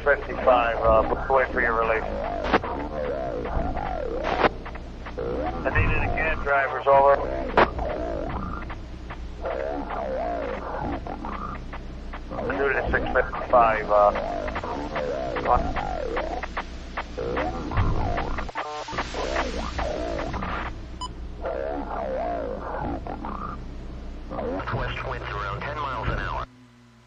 655, we'll wait for your release. I need it again, drivers, over. Shoot it at 655,